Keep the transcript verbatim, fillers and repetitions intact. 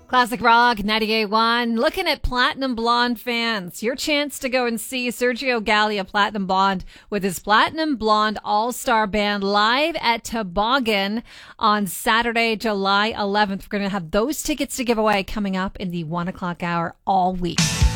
Classic Rock ninety-eight point one. Looking at Platinum Blonde fans, your chance to go and see Sergio Gallia Platinum Blonde with his Platinum Blonde All-Star Band live at Toboggan on Saturday, July eleventh. We're going to have those tickets to give away coming up in the one o'clock hour all week.